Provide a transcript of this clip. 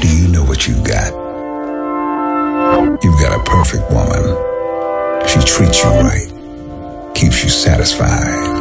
Do you know what you've got? You've got a perfect woman. She treats you right, keeps you satisfied.